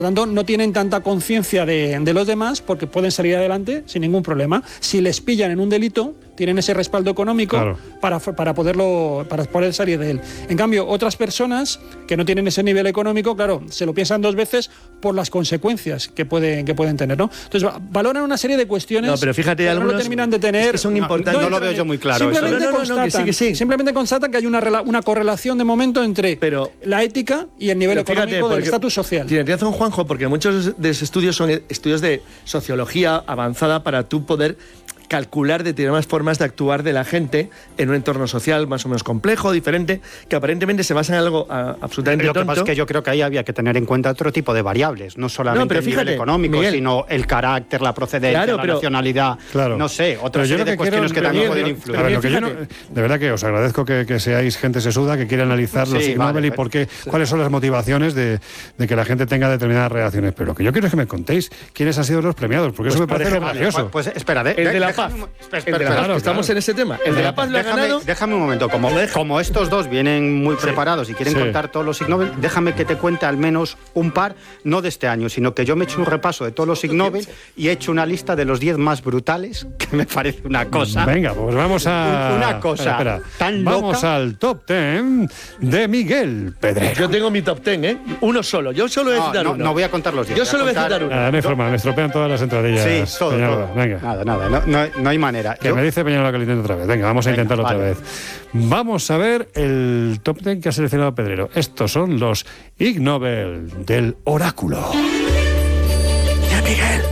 Por lo tanto, no tienen tanta conciencia de los demás porque pueden salir adelante sin ningún problema. Si les pillan en un delito, tienen ese respaldo económico, claro, para poder salir de él. En cambio, otras personas que no tienen ese nivel económico, claro, se lo piensan dos veces por las consecuencias que pueden tener, ¿no? Entonces, valoran una serie de cuestiones, no, pero fíjate, algunos no lo terminan de tener. Es que son importantes. No lo veo yo muy claro. Simplemente constatan que hay una correlación de momento entre la ética y el nivel económico del estatus social. Tiene razón Juanjo, porque muchos de esos estudios son estudios de sociología avanzada para tú poder calcular determinadas formas de actuar de la gente en un entorno social más o menos complejo, diferente, que aparentemente se basa en algo absolutamente tonto. Lo que pasa es que yo creo que ahí había que tener en cuenta otro tipo de variables, no solamente el nivel económico, Miguel, sino el carácter, la procedencia, la nacionalidad, no sé, otra serie de cuestiones que también pueden influir. A ver, de verdad que os agradezco que seáis gente sesuda, que quiere analizar los Ig Nobel y cuáles son las motivaciones de que la gente tenga determinadas reacciones. Pero lo que yo quiero es que me contéis quiénes han sido los premiados, porque eso me parece gracioso. Pues espera, el de la paz. Estamos en ese tema. El de la paz lo ha ganado. Déjame un momento. Como estos dos vienen muy preparados y quieren contar todos los Ig Nobel, déjame que te cuente al menos un par, no de este año, sino que yo me he hecho un repaso de todos los Ig Nobel y he hecho una lista de los 10 más brutales, que me parece una cosa. Venga, pues vamos a... Una cosa tan loca. Vamos al top 10 de Miguel Pedrero. Yo tengo mi top 10, Uno solo. Yo solo voy a citar uno. No voy a contar los 10. Yo solo voy a citar uno. No hay forma, me estropean todas las entradillas. Sí, todo. Venga. Nada. No hay manera. Que me dice Peñarol que lo intento otra vez. Venga, vamos a intentarlo otra vez. Vamos a ver el top 10 que ha seleccionado Pedrero. Estos son los Ig Nobel del oráculo. ¡Ya, Miguel!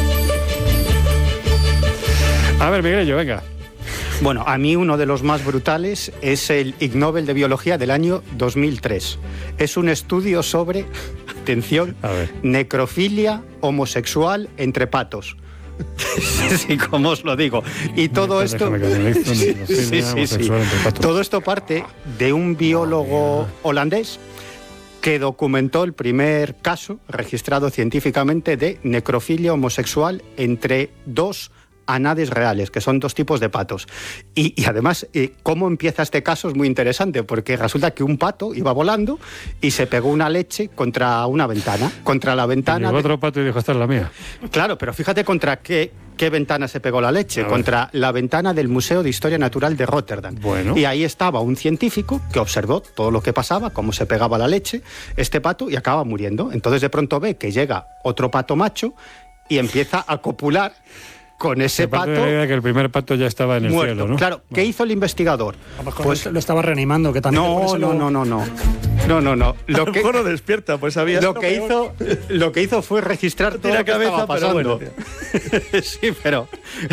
A ver, Miguelillo, venga. Bueno, a mí uno de los más brutales es el Ig Nobel de Biología del año 2003. Es un estudio sobre, atención, necrofilia homosexual entre patos. Sí, como os lo digo. Y todo esto... Sí. Todo esto parte de un biólogo holandés que documentó el primer caso registrado científicamente de necrofilia homosexual entre dos anades reales, que son dos tipos de patos. Y además, cómo empieza este caso es muy interesante, porque resulta que un pato iba volando y se pegó una leche contra una ventana. Contra la ventana... Y otro pato y dijo, esta es la mía. Claro, pero fíjate contra qué ventana se pegó la leche. Contra la ventana del Museo de Historia Natural de Rotterdam. Bueno. Y ahí estaba un científico que observó todo lo que pasaba, cómo se pegaba la leche, este pato, y acaba muriendo. Entonces de pronto ve que llega otro pato macho y empieza a copular con ese pato. De la idea que el primer pato ya estaba en el muerto. Cielo, ¿no? Claro, ¿qué hizo el investigador? Pues lo estaba reanimando, que también. No. Lo que no despierta, pues había. Lo que hizo fue registrar todo lo que estaba pasando. Sí, pero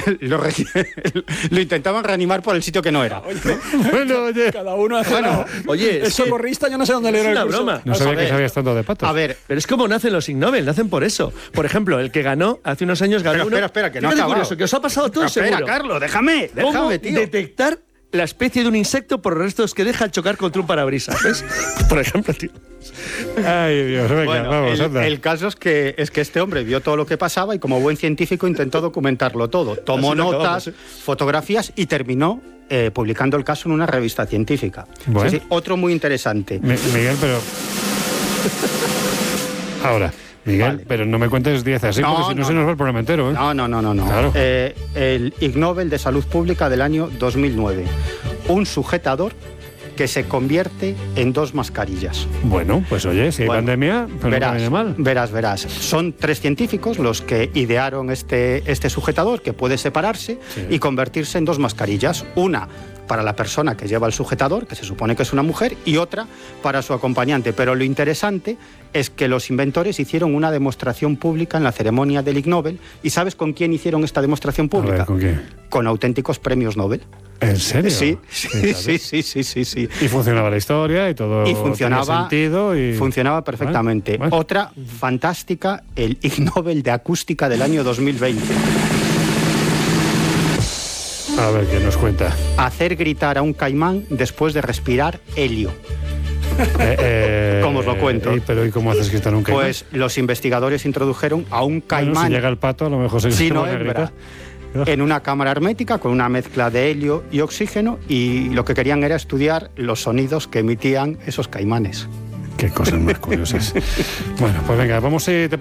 lo intentaban reanimar por el sitio que no era. Oye, cada uno hace. El socorrista yo no sé dónde le era una broma. No sabía que sabías tanto de patos. A ver, pero es como nacen los Ig Nobel, nacen por eso. Por ejemplo, el que ganó hace unos años ganó. Espera, que no ha acabado. Curioso, que os ha pasado todo seguro. Espera, Carlos, déjame, tío. Detectar la especie de un insecto por los restos que deja al chocar contra un parabrisas, ¿ves? Por ejemplo, tío. Ay, Dios, venga, bueno, vamos, anda. El caso es que este hombre vio todo lo que pasaba y como buen científico intentó documentarlo todo. Tomó notas, fotografías y terminó publicando el caso en una revista científica. Bueno. Sí, otro muy interesante. Miguel, pero... Ahora... Miguel, pero no me cuentes 10 así, porque si no se nos va el programa entero, ¿eh? No. Claro. El Ig Nobel de Salud Pública del año 2009. Un sujetador que se convierte en 2 mascarillas. Bueno, pues oye, si hay pandemia, pues no viene mal. Verás. Son 3 científicos los que idearon este sujetador que puede separarse y convertirse en 2 mascarillas. Una para la persona que lleva el sujetador, que se supone que es una mujer, y otra para su acompañante. Pero lo interesante es que los inventores hicieron una demostración pública en la ceremonia del Ig Nobel. ¿Y sabes con quién hicieron esta demostración pública? A ver, ¿con quién? Con auténticos premios Nobel. ¿En serio? Sí. Y funcionaba la historia y todo. Y funcionaba, sentido y... funcionaba perfectamente. Bueno. Otra fantástica, el Ig Nobel de Acústica del año 2020. A ver, ¿qué nos cuenta? Hacer gritar a un caimán después de respirar helio. ¿Cómo os lo cuento? ¿Pero y cómo haces gritar a un caimán? Pues los investigadores introdujeron a un caimán... Bueno, si llega el pato, a lo mejor se grita. En una cámara hermética con una mezcla de helio y oxígeno, y lo que querían era estudiar los sonidos que emitían esos caimanes. Qué cosas más curiosas. Bueno, pues venga, vamos a...